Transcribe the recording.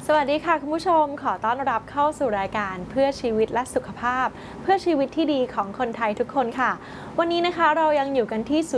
สวัสดีค่ะคุณผู้ชมขอต้อนรับเข้าสู่รายการเพื่อชีวิตและสุขภาพเพื่อชีวิตที่ดีของคนไทยทุกคนค่ะวันนี้นะคะเรายังอยู่กันที่